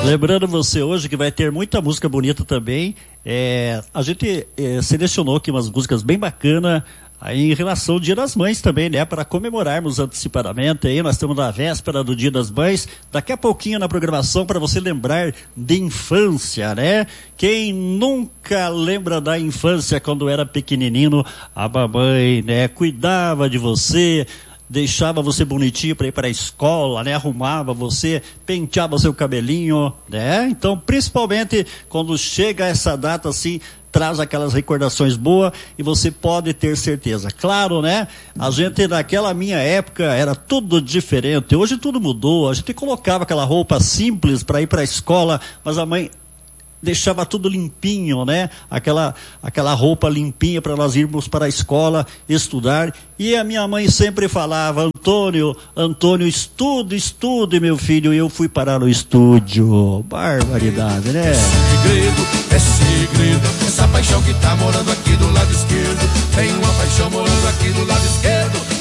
Lembrando você hoje que vai ter muita música bonita também. A gente selecionou aqui umas músicas bem bacanas aí em relação ao Dia das Mães também, né? Para comemorarmos antecipadamente aí, nós estamos na véspera do Dia das Mães. Daqui a pouquinho na programação para você lembrar de infância, né? Quem nunca lembra da infância quando era pequenininho, a mamãe, né? Cuidava de você, deixava você bonitinho para ir para a escola, né? Arrumava você, penteava seu cabelinho, né? Então, principalmente quando chega essa data assim, traz aquelas recordações boas e você pode ter certeza. Claro, né? A gente naquela minha época era tudo diferente. Hoje tudo mudou. A gente colocava aquela roupa simples para ir para a escola, mas a mãe deixava tudo limpinho, né? Aquela roupa limpinha para nós irmos para a escola estudar. E a minha mãe sempre falava: Antônio, estude, meu filho. E eu fui parar no estúdio. Barbaridade, né? É segredo, essa paixão que tá morando aqui do lado esquerdo. Tem uma paixão morando aqui do lado esquerdo.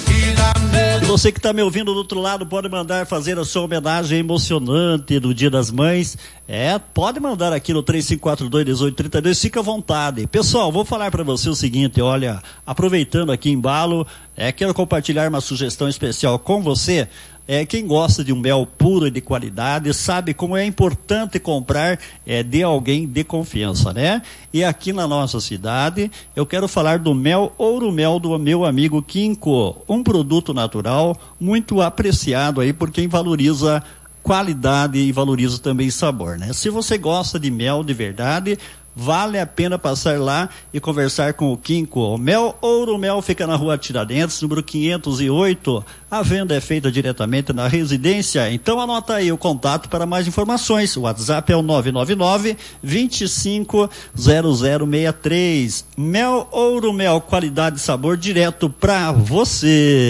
E você que está me ouvindo do outro lado, pode mandar fazer a sua homenagem emocionante do Dia das Mães. Pode mandar aqui no 3542-1832, fica à vontade. Pessoal, vou falar para você o seguinte, olha, aproveitando aqui embalo, quero compartilhar uma sugestão especial com você. Quem gosta de um mel puro e de qualidade sabe como é importante comprar de alguém de confiança, né? E aqui na nossa cidade, eu quero falar do mel Ouro Mel do meu amigo Quinco, um produto natural muito apreciado aí por quem valoriza qualidade e valoriza também sabor, né? Se você gosta de mel de verdade, vale a pena passar lá e conversar com o Quinco. O mel Ouro Mel fica na rua Tiradentes, número 508. A venda é feita diretamente na residência. Então anota aí o contato para mais informações. O WhatsApp é o 999-250063. Mel Ouro Mel, qualidade e sabor direto para você.